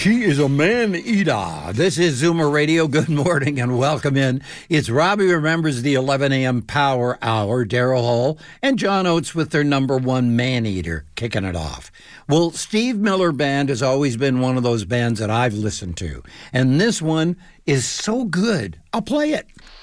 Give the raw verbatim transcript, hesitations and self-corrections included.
She is a man-eater. This is Zoomer Radio. Good morning and welcome in. It's Robbie Remembers the eleven a.m. Power Hour. Daryl Hall and John Oates with their number one man-eater kicking it off. Well, Steve Miller Band has always been one of those bands that I've listened to. And this one is so good. I'll play it.